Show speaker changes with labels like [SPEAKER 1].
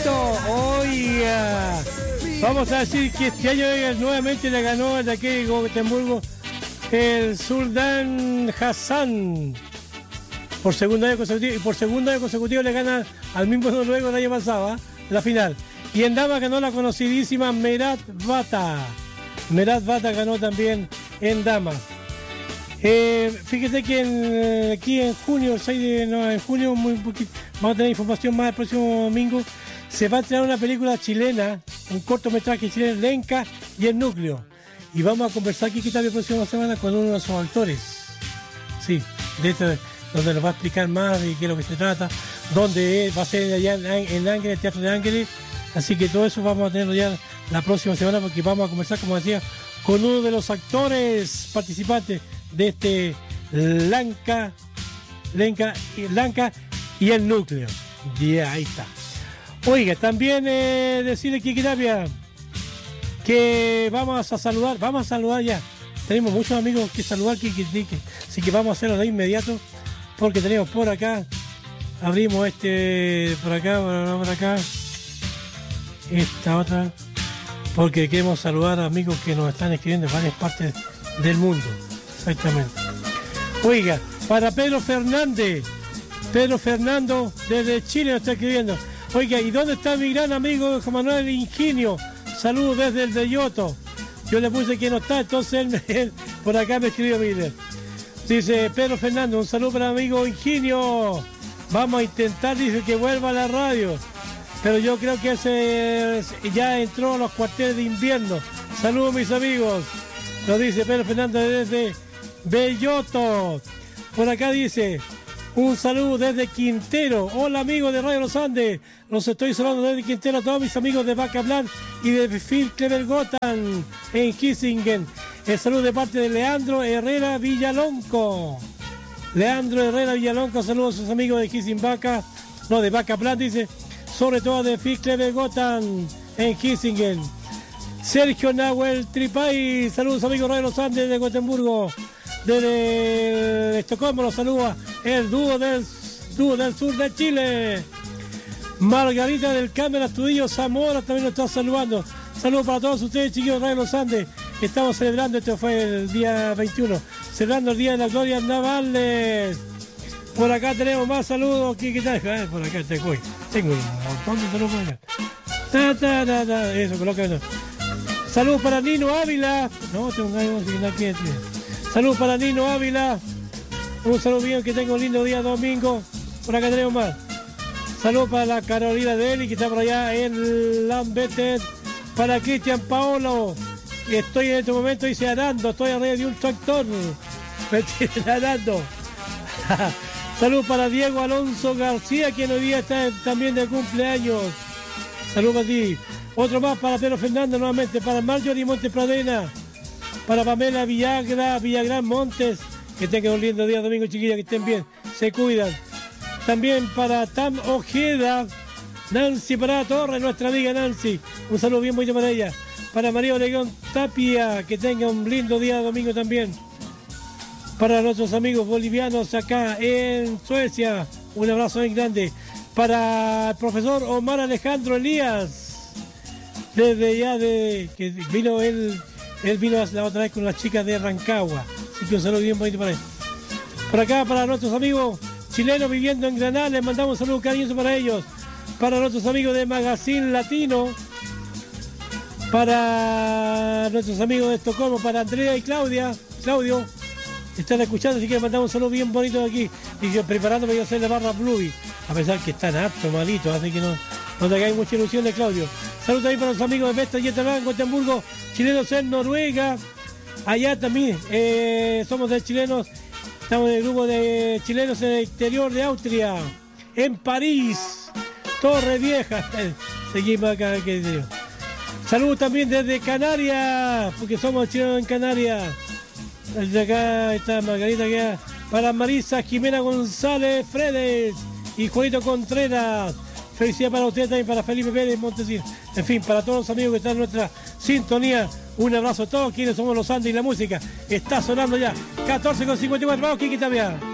[SPEAKER 1] Carlito. Oiga, vamos a decir que este año nuevamente le ganó de aquí de Gotemburgo el Sultan Hassan. Por segundo año consecutivo, y por segundo año consecutivo le gana al mismo noruego el año pasado, la final. Y en damas ganó la conocidísima Merat Bata. Merat Bata ganó también en damas. Fíjese que aquí en junio, en junio muy poquito, vamos a tener información más el próximo domingo. Se va a estrenar una película chilena, un cortometraje chileno, Lenca y el Núcleo. Y vamos a conversar aquí la próxima semana con uno de sus actores. Sí, donde nos va a explicar más de qué es lo que se trata, dónde va a ser allá en Ángeles, Teatro de Ángeles. Así que todo eso vamos a tenerlo ya la próxima semana porque vamos a conversar, como decía, con uno de los actores participantes de este Lenca y el Núcleo. Ya, ahí está. Oiga, también decirle Kiki Tapia que vamos a saludar ya. Tenemos muchos amigos que saludar, Kiki, así que vamos a hacerlo de inmediato porque tenemos por acá, abrimos por acá, esta otra, porque queremos saludar a amigos que nos están escribiendo en varias partes del mundo. Exactamente. Oiga, para Pedro Fernando desde Chile nos está escribiendo. Oiga, ¿y dónde está mi gran amigo Juan Manuel Ingenio? Saludos desde el Belloto. Yo le puse que no está, entonces él por acá me escribió Miller. Dice Pedro Fernando, un saludo para mi amigo Ingenio. Vamos a intentar, dice, que vuelva a la radio. Pero yo creo que ese ya entró a los cuarteles de invierno. Saludos mis amigos. Nos dice Pedro Fernando desde Belloto. Por acá dice, un saludo desde Quintero. Hola amigos de Radio Los Andes. Los estoy saludando desde Quintero a todos mis amigos de Vaca Blanc y de Phil Clever Gotham en Kissingen. El saludo de parte de Leandro Herrera Villalonco. Saludos a sus amigos de Kissing Vaca. No, de Vaca Blanc dice. Sobre todo de Phil Clever Gotham en Kissingen. Sergio Nahuel Tripay. Saludos amigos de Radio Los Andes de Gotemburgo. Desde Estocolmo los saluda el dúo del sur de Chile. Margarita del Carmen Astudillo Zamora también nos está saludando. Saludos para todos ustedes, chiquillos de Radio Los Andes. Estamos celebrando, esto fue el día 21, celebrando el Día de las Glorias Navales. Por acá tenemos más saludos. ¿Qué tal? Por acá tengo un montón de saludos por acá. Eso, colócalo. Saludos para Nino Ávila. No, tengo algo aquí. Saludos para Nino Ávila. Un saludo bien, que tenga un lindo día domingo. Por acá tenemos más. Saludos para la Carolina Deli, que está por allá en Lambetes. Para Cristian Paolo, que estoy en este momento, dice arando, estoy arriba de un tractor. Me estoy arando. Saludos para Diego Alonso García, quien hoy día está también de cumpleaños. Saludos a ti. Otro más para Pedro Fernando nuevamente, para Marjorie Montes Pradena, para Pamela Villagrán Montes, que tengan un lindo día domingo, chiquillas, que estén bien, se cuidan. También para Tam Ojeda, Nancy Parada Torres, nuestra amiga Nancy, un saludo bien bonito para ella. Para María Obregón Tapia, que tenga un lindo día domingo también. Para nuestros amigos bolivianos acá en Suecia, un abrazo bien grande. Para el profesor Omar Alejandro Elías, desde ya que vino él vino la otra vez con las chicas de Rancagua, así que un saludo bien bonito para él. Por acá para nuestros amigos chilenos viviendo en Granada, les mandamos un saludo cariñoso para ellos. Para nuestros amigos de Magazine Latino, para nuestros amigos de Estocolmo, para Andrea y Claudio, están escuchando, así que les mandamos un saludo bien bonito de aquí. Y yo preparándome a hacer la barra Bluey, a pesar que están harto malitos, así que no te hagáis mucha ilusión de Claudio. Saludos también para los amigos de Vesta y Etalán, Gotemburgo, chilenos en Noruega. Allá también somos de chilenos, estamos en el grupo de chilenos en el exterior de Austria, en París, Torre Vieja. Seguimos acá, querido. Saludos también desde Canarias, porque somos chilenos en Canarias. Desde acá está Margarita, que para Marisa Jimena González Fredes y Juanito Contreras. Felicidad para ustedes también, para Felipe Pérez Montesín. En fin, para todos los amigos que están en nuestra sintonía, un abrazo a todos quienes somos los Andes y la música. Está sonando ya 14:54. Vamos, Kiki Tapia.